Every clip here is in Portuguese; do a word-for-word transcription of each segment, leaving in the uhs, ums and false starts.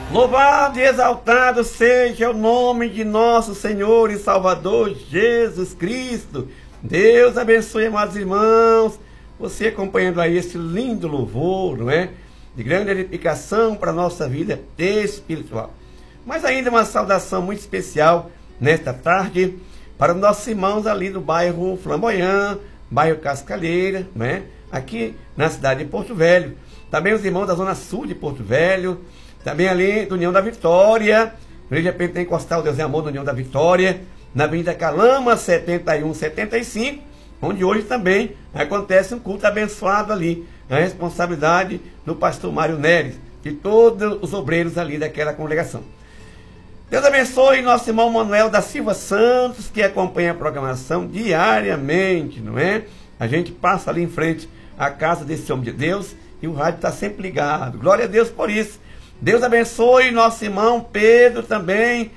Louvado e exaltado seja o nome de nosso Senhor e Salvador Jesus Cristo. Deus abençoe, amados irmãos, você acompanhando aí esse lindo louvor, não é? De grande edificação para a nossa vida espiritual. Mas ainda uma saudação muito especial nesta tarde para os nossos irmãos ali do bairro Flamboyant, bairro Cascalheira, né? Aqui na cidade de Porto Velho. Também os irmãos da zona sul de Porto Velho, também ali do União da Vitória, Igreja Pentecostal Deus é Amor do União da Vitória, na Avenida Calama setenta e um setenta e cinco, onde hoje também acontece um culto abençoado ali, a responsabilidade do pastor Mário Neres e todos os obreiros ali daquela congregação. Deus abençoe nosso irmão Manuel da Silva Santos, que acompanha a programação diariamente, não é? A gente passa ali em frente à casa desse homem de Deus e o rádio está sempre ligado. Glória a Deus por isso. Deus abençoe nosso irmão Pedro também,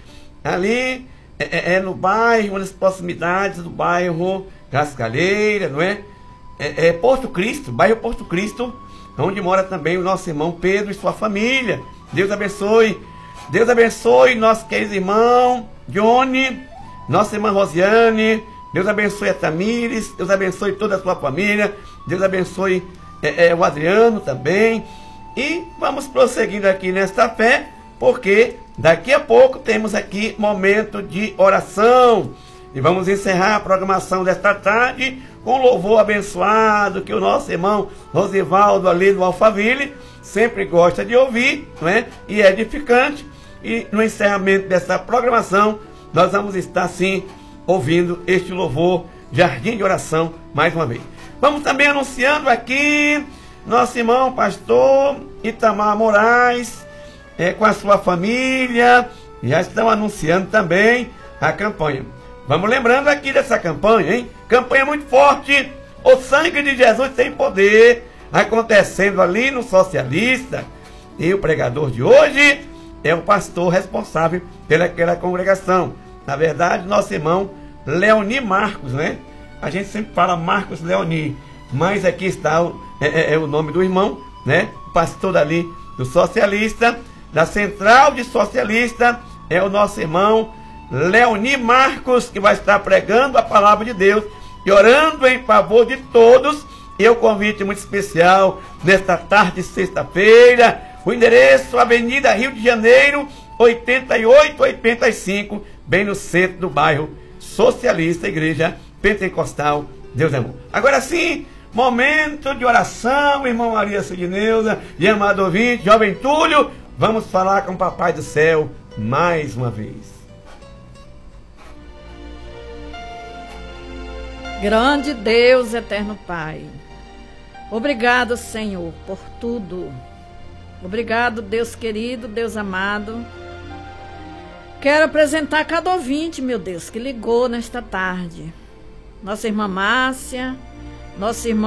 ali é, é, é no bairro, nas proximidades do bairro Cascalheira, não é? É, é Porto Cristo, bairro Porto Cristo, onde mora também o nosso irmão Pedro e sua família. Deus abençoe. Deus abençoe nosso querido irmão Johnny, nossa irmã Rosiane. Deus abençoe a Tamires. Deus abençoe toda a sua família. Deus abençoe é, é, o Adriano também. E vamos prosseguindo aqui nesta fé, porque daqui a pouco temos aqui momento de oração. E vamos encerrar a programação desta tarde com louvor abençoado que o nosso irmão Rosivaldo ali do Alphaville sempre gosta de ouvir, não é? E é edificante. E no encerramento dessa programação, nós vamos estar sim ouvindo este louvor, Jardim de Oração, mais uma vez. Vamos também anunciando aqui nosso irmão pastor Itamar Moraes, é, com a sua família, já estão anunciando também a campanha. Vamos lembrando aqui dessa campanha, hein? Campanha muito forte, o sangue de Jesus tem poder, acontecendo ali no Socialista. E o pregador de hoje é o pastor responsável pelaquela congregação. Na verdade, nosso irmão Leoni Marcos, né? A gente sempre fala Marcos Leoni, mas aqui está o, é, é, é o nome do irmão, né? O pastor dali do Socialista, da Central de Socialista, é o nosso irmão Leoni Marcos, que vai estar pregando a palavra de Deus e orando em favor de todos. E o convite muito especial nesta tarde de sexta-feira. O endereço, Avenida Rio de Janeiro, oitenta e oito oitenta e cinco, bem no centro do bairro Socialista, Igreja Pentecostal Deus é Amor. Agora sim, momento de oração, irmão Maria Sidneuza e amado ouvinte, jovem Túlio, vamos falar com o Papai do Céu mais uma vez. Grande Deus, eterno Pai, obrigado, Senhor, por tudo. Obrigado, Deus querido, Deus amado. Quero apresentar cada ouvinte, meu Deus, que ligou nesta tarde. Nossa irmã Márcia, nosso irmão